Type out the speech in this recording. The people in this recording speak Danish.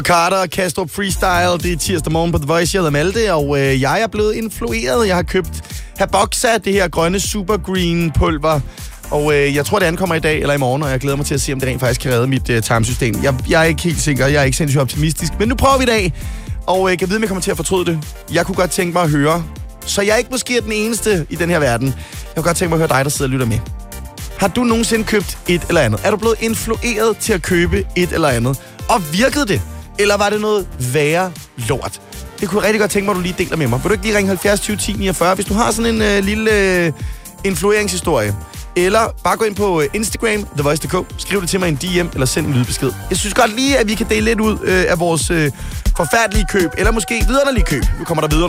Carter og Kastrup Freestyle. Det er tirsdag morgen på The Voice. Jeg hedder Malte, og jeg er blevet influeret. Jeg har købt Haboxa, det her grønne super green pulver. Og jeg tror, det ankommer i dag eller i morgen, og jeg glæder mig til at se, om det rent faktisk kan redde mit tarmsystem. Jeg er ikke helt sikker, jeg er ikke sindssygt optimistisk, men nu prøver vi i dag. Og jeg kan vide, om jeg kommer til at fortryde det. Jeg kunne godt tænke mig at høre, så jeg ikke måske er den eneste i den her verden. Jeg kunne godt tænke mig at høre dig, der sidder og lytter med. Har du nogensinde købt et eller andet? Er du blevet influeret til at købe et eller andet? Og virkede det? Eller var det noget værre lort? Det kunne jeg rigtig godt tænke mig, at du lige deler med mig. Vil du ikke lige ringe 70 20 10 49, hvis du har sådan en lille influeringshistorie? Eller bare gå ind på Instagram, TheVoice.dk, skriv det til mig i en DM, eller send en lydbesked. Jeg synes godt lige, at vi kan dele lidt ud af vores forfærdelige køb, eller måske vidunderlige køb. Nu kommer der videre.